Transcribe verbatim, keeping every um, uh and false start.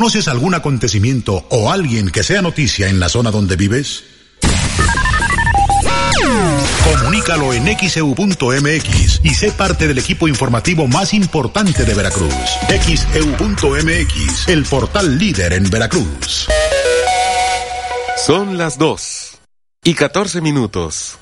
¿Conoces algún acontecimiento o alguien que sea noticia en la zona donde vives? Comunícalo en X E U punto M X y sé parte del equipo informativo más importante de Veracruz. X E U punto M X, el portal líder en Veracruz. Son las dos y catorce minutos.